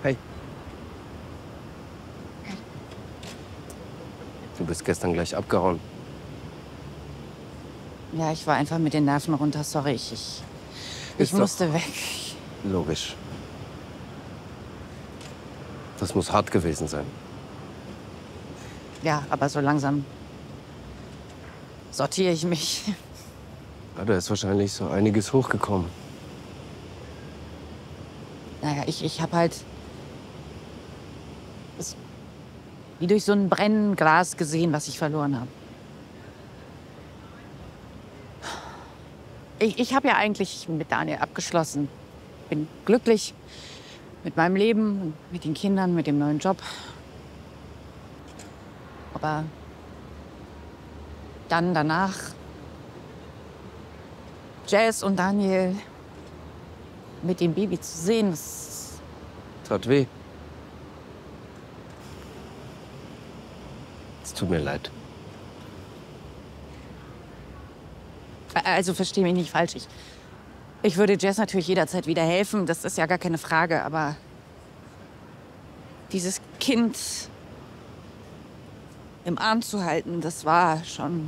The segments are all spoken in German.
Hey. Du bist gestern gleich abgehauen. Ja, ich war einfach mit den Nerven runter. Sorry, ich musste weg. Logisch. Das muss hart gewesen sein. Ja, aber so langsam sortiere ich mich. Ja, da ist wahrscheinlich so einiges hochgekommen. Naja, ich habe halt es wie durch so ein Brennglas gesehen, was ich verloren habe. Ich habe ja eigentlich mit Daniel abgeschlossen. Bin glücklich mit meinem Leben, mit den Kindern, mit dem neuen Job. Aber dann danach Jazz und Daniel mit dem Baby zu sehen, das Tat weh. Es tut mir leid. also verstehe mich nicht falsch. Ich würde Jess natürlich jederzeit wieder helfen, das ist ja gar keine Frage, aber dieses Kind im Arm zu halten, das war schon...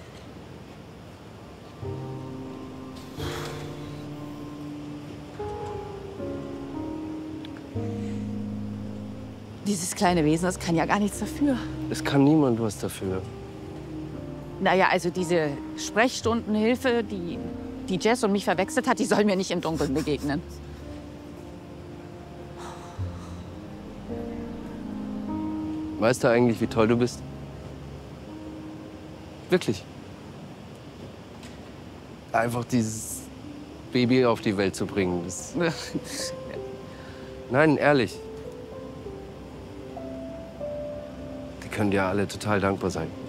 Dieses kleine Wesen, das kann ja gar nichts dafür. Es kann niemand was dafür. Naja, also diese Sprechstundenhilfe, die Jess und mich verwechselt hat, die soll mir nicht im Dunkeln begegnen. Weißt du eigentlich, wie toll du bist? Wirklich. Einfach dieses Baby auf die Welt zu bringen. Das Nein, ehrlich. Die können dir alle total dankbar sein.